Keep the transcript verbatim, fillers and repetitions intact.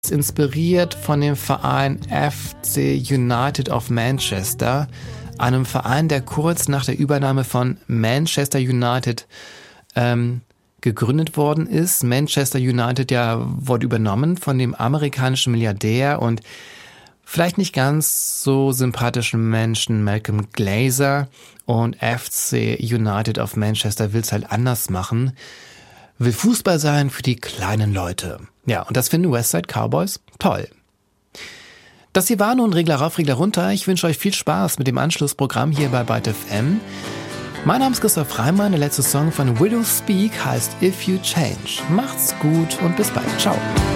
inspiriert von dem Verein F C United of Manchester, einem Verein, der kurz nach der Übernahme von Manchester United ähm, gegründet worden ist. Manchester United ja wurde übernommen von dem amerikanischen Milliardär und vielleicht nicht ganz so sympathischen Menschen Malcolm Glazer, und F C United of Manchester will es halt anders machen. Will Fußball sein für die kleinen Leute. Ja, und das finden Westside Cowboys toll. Das hier war nun Regler rauf, Regler runter. Ich wünsche euch viel Spaß mit dem Anschlussprogramm hier bei Byte F M. Mein Name ist Christoph Reimann. Der letzte Song von Widows Speak heißt If You Change. Macht's gut und bis bald. Ciao.